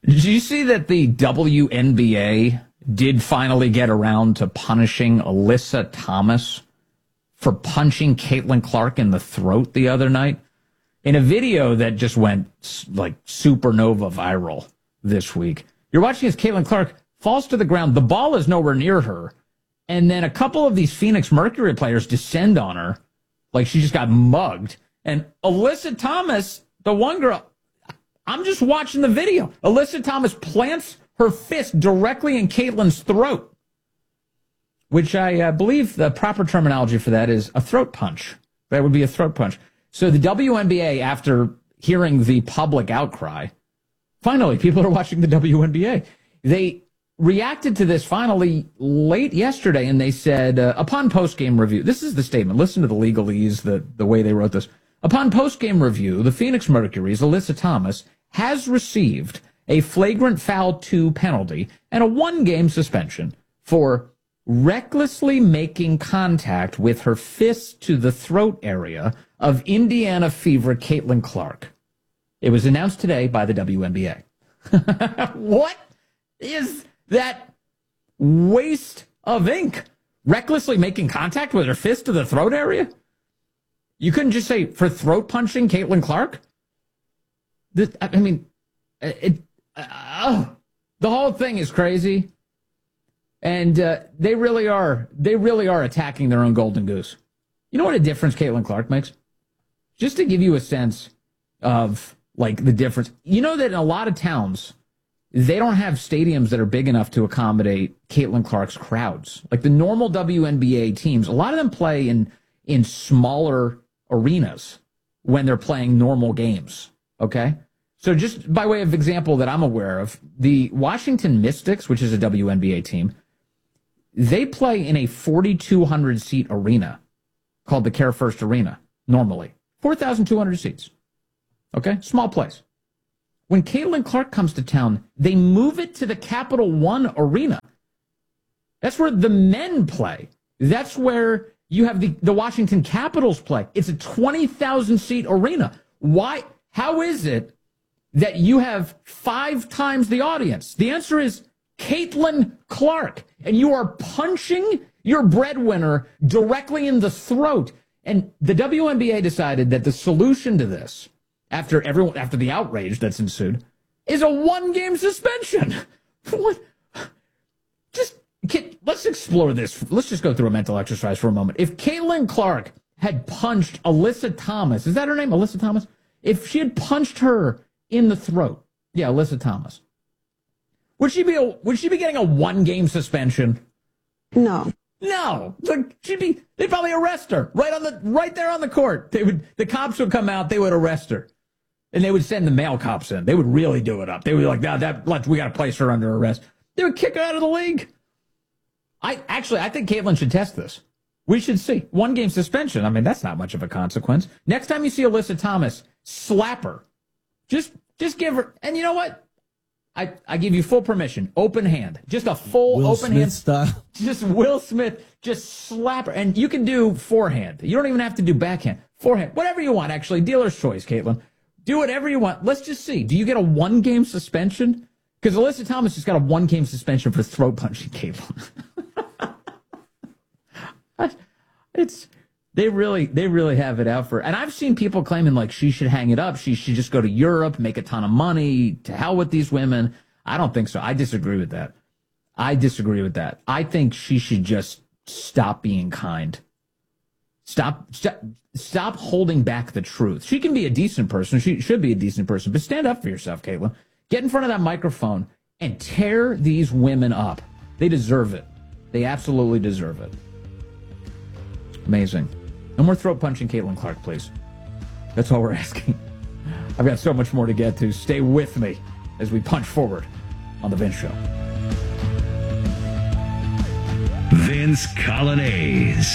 Did you see that the WNBA did finally get around to punishing Alyssa Thomas for punching Caitlin Clark in the throat the other night? In a video that just went like supernova viral this week. You're watching as Caitlin Clark falls to the ground. The ball is nowhere near her. And then a couple of these Phoenix Mercury players descend on her like she just got mugged. And Alyssa Thomas, the one girl, I'm just watching the video. Alyssa Thomas plants her fist directly in Caitlin's throat, which I believe the proper terminology for that is a throat punch. That would be a throat punch. So the WNBA, after hearing the public outcry, finally, people are watching the WNBA. They reacted to this finally late yesterday, and they said, upon post-game review, this is the statement. Listen to the legalese, the way they wrote this. Upon post-game review, the Phoenix Mercury's Alyssa Thomas has received a flagrant foul 2 penalty and a 1-game suspension for recklessly making contact with her fist to the throat area of Indiana Fever Caitlin Clark. It was announced today by the WNBA. What is that waste of ink? Recklessly making contact with her fist to the throat area? You couldn't just say for throat punching Caitlin Clark? The whole thing is crazy. And they really are attacking their own golden goose. You know what a difference Caitlin Clark makes? Just to give you a sense of like the difference. You know that in a lot of towns, they don't have stadiums that are big enough to accommodate Caitlin Clark's crowds. Like the normal WNBA teams, a lot of them play in smaller arenas when they're playing normal games. Okay? So just by way of example that I'm aware of, the Washington Mystics, which is a WNBA team, they play in a 4,200 seat arena called the Care First Arena, normally. 4,200 seats. Okay? Small place. When Caitlin Clark comes to town, they move it to the Capital One Arena. That's where the men play. That's where you have the Washington Capitals play. It's a 20,000 seat arena. Why? How is it that you have 5 times the audience? The answer is Caitlin Clark. And you are punching your breadwinner directly in the throat. And the WNBA decided that the solution to this, after the outrage that's ensued, is a 1-game suspension. What? Let's explore this. Let's just go through a mental exercise for a moment. If Caitlin Clark had punched Alyssa Thomas, is that her name, Alyssa Thomas? If she had punched her in the throat, yeah, Alyssa Thomas, would she be getting a 1-game suspension? No. No. They'd probably arrest her right there on the court. The cops would come out, they would arrest her. And they would send the male cops in. They would really do it up. They would be like, we got to place her under arrest. They would kick her out of the league. I think Caitlin should test this. We should see. 1-game suspension. I mean, that's not much of a consequence. Next time you see Alyssa Thomas, slap her. Just give her. And you know what? I give you full permission. Open hand. Just a full Will open Smith hand. Style. Just Will Smith. Just slap her. And you can do forehand. You don't even have to do backhand. Forehand. Whatever you want, actually. Dealer's choice, Caitlin. Do whatever you want. Let's just see. Do you get a 1-game suspension? Because Alyssa Thomas just got a 1-game suspension for throat punching Caitlin. They really have it out for her. And I've seen people claiming like she should hang it up. She should just go to Europe, make a ton of money. To hell with these women. I don't think so. I disagree with that. I think she should just stop being kind. Stop holding back the truth. She can be a decent person. She should be a decent person. But stand up for yourself, Caitlin. Get in front of that microphone and tear these women up. They deserve it. They absolutely deserve it. Amazing. No more throat punching Caitlin Clark, please. That's all we're asking. I've got so much more to get to. Stay with me as we punch forward on The Vince Show. Vince Colonnese.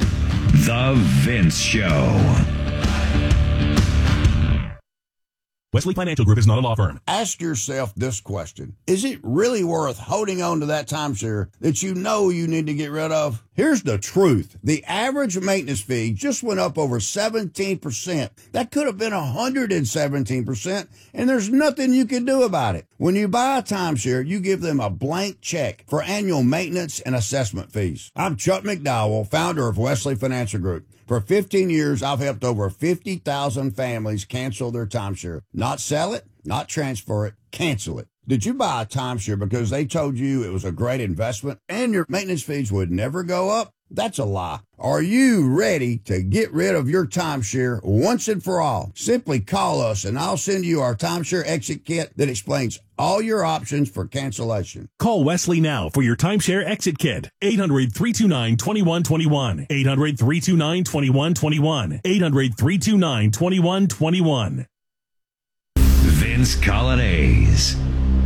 The Vince Show. Wesley Financial Group is not a law firm. Ask yourself this question. Is it really worth holding on to that timeshare that you know you need to get rid of? Here's the truth. The average maintenance fee just went up over 17%. That could have been 117%, and there's nothing you can do about it. When you buy a timeshare, you give them a blank check for annual maintenance and assessment fees. I'm Chuck McDowell, founder of Wesley Financial Group. For 15 years, I've helped over 50,000 families cancel their timeshare. Not sell it, not transfer it, cancel it. Did you buy a timeshare because they told you it was a great investment and your maintenance fees would never go up? That's a lie. Are you ready to get rid of your timeshare once and for all? Simply call us and I'll send you our timeshare exit kit that explains all your options for cancellation. Call Wesley now for your timeshare exit kit. 800-329-2121. 800-329-2121. 800-329-2121. Vince Colonnese.